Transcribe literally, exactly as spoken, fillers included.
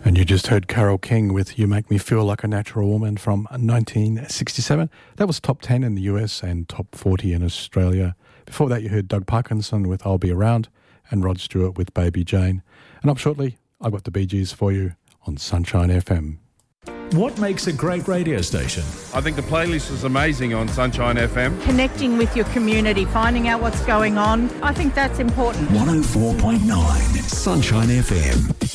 And you just heard Carole King with You Make Me Feel Like a Natural Woman from nineteen sixty-seven. That was top ten in the U S and top forty in Australia. Before that, you heard Doug Parkinson with I'll Be Around and Rod Stewart with Baby Jane. And up shortly, I've got the Bee Gees for you on Sunshine F M. What makes a great radio station? I think the playlist is amazing on Sunshine F M. Connecting with your community, finding out what's going on. I think that's important. one oh four point nine Sunshine F M.